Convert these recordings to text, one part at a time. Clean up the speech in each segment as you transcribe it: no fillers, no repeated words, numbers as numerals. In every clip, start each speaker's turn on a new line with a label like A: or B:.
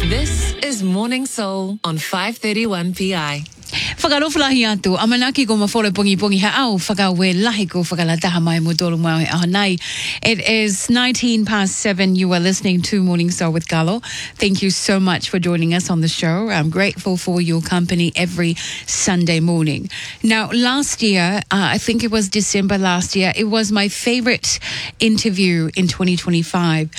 A: This is Morning Soul on 531 PI.
B: Whakarofalahi atu, amanaki ko mawhore pongi ha'au, whakawe lahi ko whakalataha mai mo tolu mau ahanai. It is 7:19. You are listening to Morning Soul with Galo. Thank you so much for joining us on the show. I'm grateful for your company every Sunday morning. Now, last year, I think it was December last year, it was my favorite interview in 2025.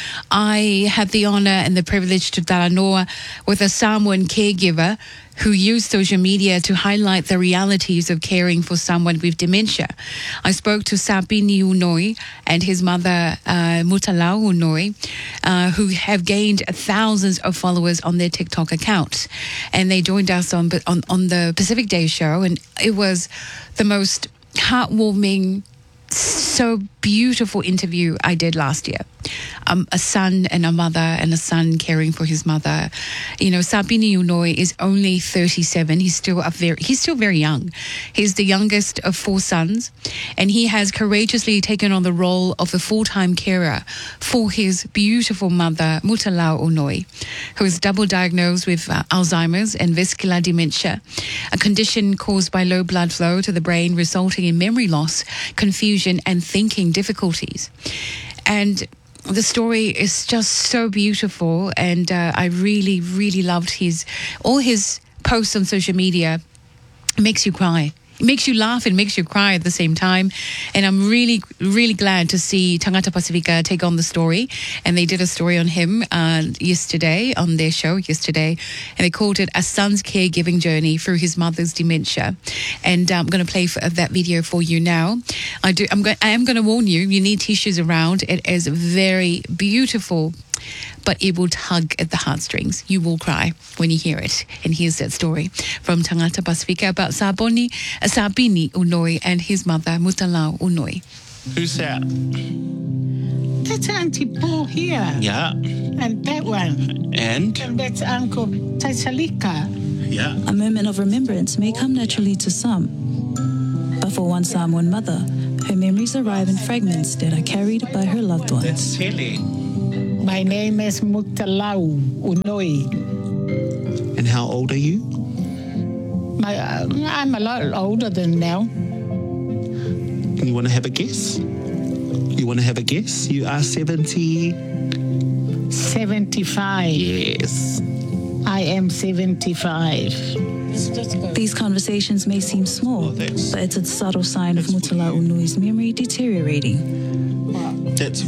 B: I had the honor and the privilege to talanoa with a Samoan caregiver who used social media to highlight the realities of caring for someone with dementia. I spoke to Sabini Unoi and his mother, Mutalau Unoi, who have gained thousands of followers on their TikTok accounts. And they joined us on the Pacific Day show, and it was the most heartwarming, so beautiful interview I did last year. A son and a mother and a son caring for his mother. You know, Sabini Unoi is only 37. He's still very young. He's the youngest of 4 sons, and he has courageously taken on the role of a full-time carer for his beautiful mother, Mutalau Unoi, who is double diagnosed with Alzheimer's and vascular dementia, a condition caused by low blood flow to the brain, resulting in memory loss, confusion, and thinking difficulties. And the story is just so beautiful, and I really, really loved all his posts on social media. It makes you cry. It makes you laugh and makes you cry at the same time. And I'm really, really glad to see Tangata Pacifica take on the story. And they did a story on him yesterday, on their show yesterday. And they called it A Son's Caregiving Journey Through His Mother's Dementia. And I'm going to play that video for you now. I am going to warn you, you need tissues around. It is very beautiful, but it will tug at the heartstrings. You will cry when you hear it. And here's that story from Tangata Pacifica about Sabini Unoi and his mother, Mutalau Unoi.
C: Who's that?
D: That's Auntie Paul here.
C: Yeah.
D: And that one.
C: And
D: that's Uncle Taisalika.
C: yeah.
E: A moment of remembrance may come naturally to some, but for one Samoan mother, her memories arrive in fragments that are carried by her loved ones.
C: That's Telly.
D: My name is Mutalau Unoi.
C: And how old are you?
D: I'm a lot older than now.
C: You want to have a guess? You are 70?
D: 75.
C: Yes.
D: I am 75.
E: These conversations may seem small, but it's a subtle sign of Mutalau Unoi's memory deteriorating.
C: That's